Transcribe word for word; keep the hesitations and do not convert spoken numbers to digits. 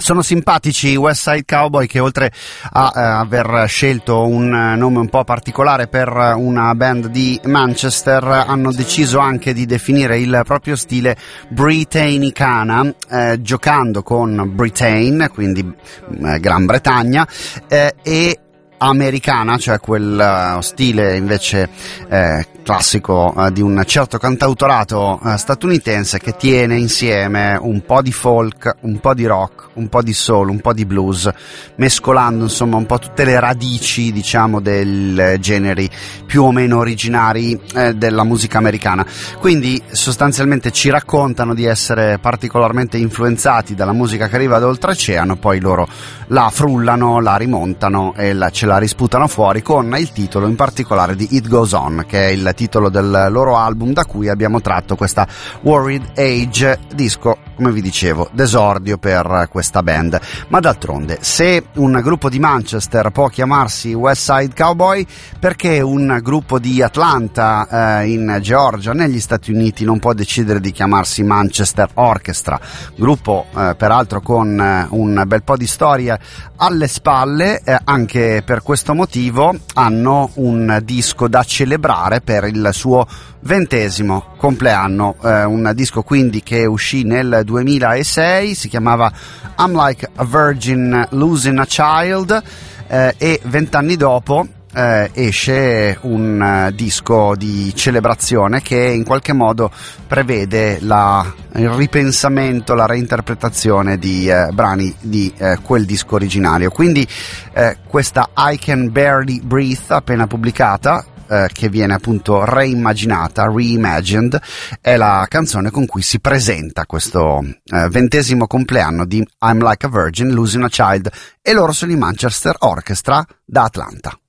Sono simpatici i West Side Cowboy, che oltre a eh, aver scelto un eh, nome un po' particolare per una band di Manchester, hanno deciso anche di definire il proprio stile Britannicana, eh, giocando con Britain, quindi eh, Gran Bretagna, eh, e americana, cioè quel uh, stile invece eh, classico uh, di un certo cantautorato uh, statunitense, che tiene insieme un po' di folk, un po' di rock, un po' di soul, un po' di blues, mescolando insomma un po' tutte le radici, diciamo, dei generi più o meno originari eh, della musica americana. Quindi sostanzialmente ci raccontano di essere particolarmente influenzati dalla musica che arriva da oltreoceano, poi loro la frullano, la rimontano e la, ce la risputano fuori con il titolo in particolare di It Goes On, che è il titolo del loro album da cui abbiamo tratto questa Worried Age, disco, come vi dicevo, d'esordio per questa band. Ma d'altronde, se un gruppo di Manchester può chiamarsi West Side Cowboy, perché un gruppo di Atlanta eh, in Georgia, negli Stati Uniti, non può decidere di chiamarsi Manchester Orchestra? Gruppo eh, peraltro con eh, un bel po' di storia alle spalle, eh, anche per questo motivo hanno un disco da celebrare per il suo ventesimo compleanno, eh, un disco quindi che uscì nel duemilasei, si chiamava I'm Like a Virgin Losing a Child, eh, e vent'anni dopo eh, esce un uh, disco di celebrazione che in qualche modo prevede la, il ripensamento, la reinterpretazione di uh, brani di uh, quel disco originario. Quindi uh, questa I Can Barely Breathe, appena pubblicata, Eh, che viene appunto reimmaginata, reimagined, è la canzone con cui si presenta questo eh, ventesimo compleanno di I'm Like a Virgin Losing a Child, e loro sono i Manchester Orchestra da Atlanta.